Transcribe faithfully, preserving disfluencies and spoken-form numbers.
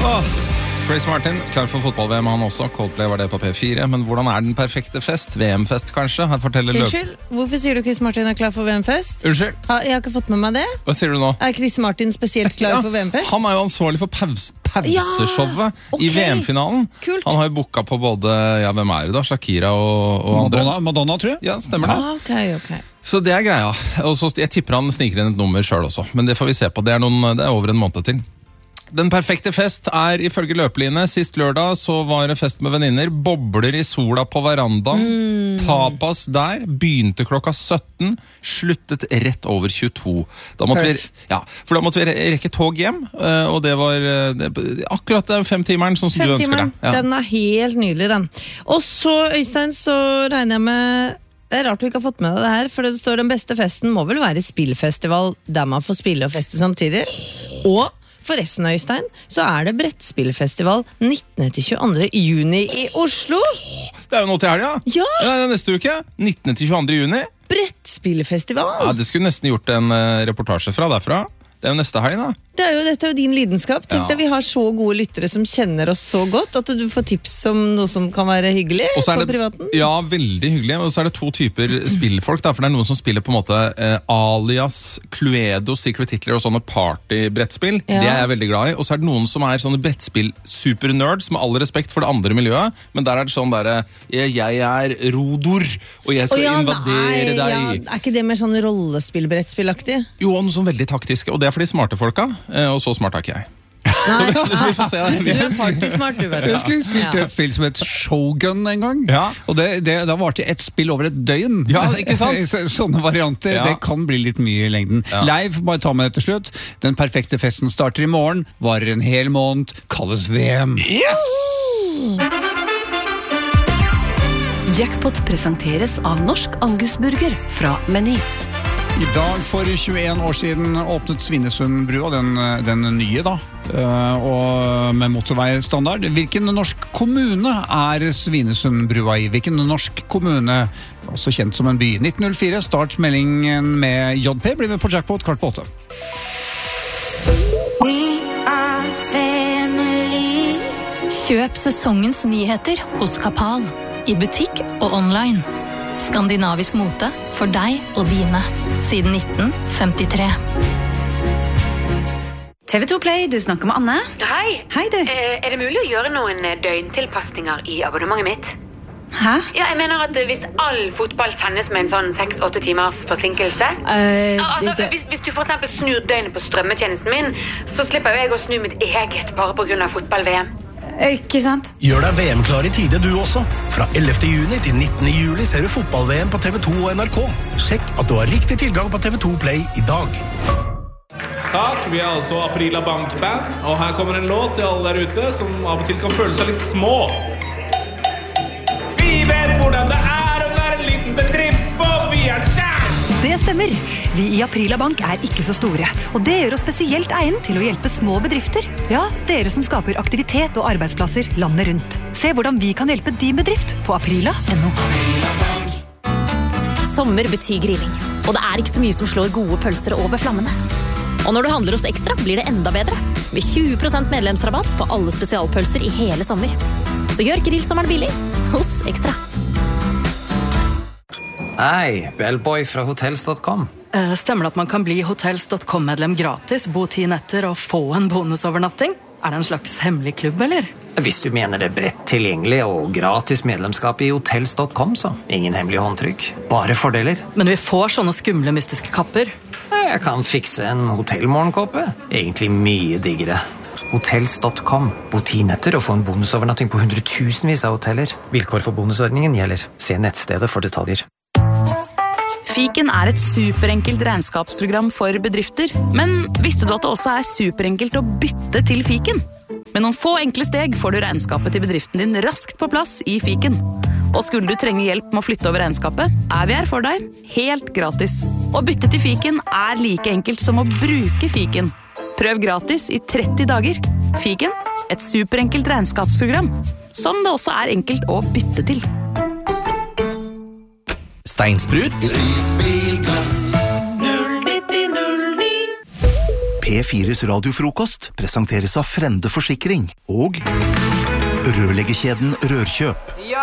Åh, Chris Martin, klar for fotball-V M han også. Coldplay var det på P fire. Men hvordan er den perfekte fest? V M-fest kanskje? Her forteller løp... Unnskyld, hvorfor sier du Chris Martin er klar for V M-fest? Unnskyld? Ha, jeg har ikke fått med meg det. Hva sier du nå? Er Chris Martin spesielt klar Ja, for V M-fest? Han er jo ansvarlig for paus pauseshowet Ja, ok. i V M-finalen. Kult. Han har jo booka på både, ja, hvem er det da? Shakira og, og andre. Madonna, Madonna, tror jeg. Ja, stemmer det. Ah, ok, ok. Så det er greia. Og så, jeg tipper han sniker inn et nummer selv også. Men det får vi se på. Det er, noen, det er over en måned til. Den perfekte fest er ifølge løpeline. Sist lørdag så var det fest med venninner. Bobler i sola på verandaen. Mm. Tapas der. Begynte klokka sytten. Sluttet rett over tjueto. Da måtte vi, ja, for da måtte vi rekke tog hjem. Og det var det, akkurat den femtimeren som du ønsker deg. Ja. Den er helt nydelig, den. Og så, Øystein, så regner jeg med... Det er rart du ikke har fått med deg det her, for det står den beste festen må vel være spillfestival der man får spille og feste samtidig. Og forresten, Øystein, så er det brettspillfestival nittende til tjueandre juni i Oslo. Det er jo nå til helga. Ja. Ja, det er neste uke. nittende til tjueandre juni. Brettspillfestival. Ja, det skulle nesten gjort en uh, reportasje fra derfra. Det er jo neste helg da. Det er jo, dette er jo din lidenskap. Tenk Ja. deg, vi har så gode lyttere som kjenner oss så godt, at du får tips om noe som kan være hyggelig Og så er på det, privaten. ja, veldig hyggelig. Og så er det to typer spillfolk, da, for det er noen som spiller på en måte eh, alias, Cluedo, Secret Hitler og sånne partybrettspill. Ja. Det er jeg veldig glad i. Og så er det noen som er sånne brettspill-supernerds, med all respekt for det andre miljøet, men der er det sånn der, jeg, jeg er Rodor, og jeg skal Å ja, invadere nei, deg. ja, er ikke det mer sånn rollespill-brettspillaktig? Jo, noe sånn veldig taktiske, og det er for de smarte folka, eh, og så smart er ikke jeg. Så vi, vi får se. Du er partysmart, du, vet du. Jeg skulle spilt Ja. et spill som het Shogun en gang. Ja. Og det, det, da var det et spill over et døgn. Ja, ikke sant? Så- Sånne varianter, Ja. det kan bli litt mye i lengden. Ja. Leif, bare ta med det til slutt. Den perfekte festen starter i morgen, varer en hel måned, kalles V M. Yes! Jackpot presenteres av Norsk Angusburger fra Meny. I dag for tjueen år siden åpnet Svinesundbrua, den, den nye da, eh, og med motorveistandard. Hvilken norsk kommune er Svinesundbrua i? Hvilken norsk kommune, også kjent som en by? nitten null fire, start meldingen med J P, blir med på Jackpot kvart på åtte. Kjøp sesongens nyheter hos Kapal, i butikk og online. Skandinavisk mote for deg og dine, siden nitten femtitre. T V to Play, du snakker med Anne. Hei. Hei, du. Eh, er det mulig å gjøre noen eh, døgntilpasninger i abonnementet mitt? Hæ? Ja, jeg mener at eh, hvis all fotball sendes med en sånn seks til åtte timers forsinkelse Eh, altså, det- hvis, hvis du for eksempel snur døgnet på strømmetjenesten min, så slipper jo jeg å snu mitt eget bare på grunn av fotball-V M. Ikke sant? Gjør deg V M-klar i tide du også. Fra ellevte juni til nittende juli ser du fotball-V M på T V to og N R K. Sjekk at du har riktig tilgang på T V to Play i dag. Takk, vi er altså Aprila Bank-band, og her kommer en låt til alle der ute som av og til kan føle seg litt små. Vi vet hvordan det er å være en liten bedrift, for vi er kjær! Det stemmer. Vi i Aprila Bank er ikke så store, og det gjør oss spesielt egnet til å hjelpe små bedrifter. Ja, dere som skaper aktivitet og arbeidsplasser landet rundt. Se hvordan vi kan hjelpe din bedrift på aprila punktum no. Sommer betyr grilling, og det er ikke så mye som slår gode pølser over flammene. Og når du handler hos Ekstra, blir det enda bedre, med tjue prosent medlemsrabatt på alle spesialpølser i hele sommer. Så gjør grillsommeren billig hos Ekstra. Hei, Bellboy fra hotels punktum com. Eh, Stemmer det at man kan bli hotels punktum com-medlem gratis, bo ti netter og få en bonusovernatting? Er det en slags hemmelig klubb, eller? Hvis du mener det er bredt tilgjengelig og gratis medlemskap i hotels punktum com, så ingen hemmelig håndtrykk. Bare fordeler. Men vi får sånne skumle mystiske kapper. Jeg kan fikse en hotellmorgenkåpe. Egentlig mye diggere. hotels punktum com. Bo ti netter og få en bonusovernatting på hundretusenvis av hoteller. Vilkår for bonusordningen gjelder. Se nettstedet for detaljer. Fiken er et superenkelt regnskapsprogram for bedrifter, men visste du at det også er superenkelt å bytte til Fiken? Med noen få enkle steg får du regnskapet til bedriften din raskt på plass i Fiken. Og skulle du trenge hjelp med å flytte over regnskapet, er vi her for deg, helt gratis. Å bytte til Fiken er like enkelt som å bruke Fiken. Prøv gratis i tretti dager. Fiken, et superenkelt regnskapsprogram, som det også er enkelt å bytte til. Steinsprut. Risbilglass. P P fires radiofrokost presenteres av Frende Forsikring og rørleggerkjeden Rørkjøp. Ja,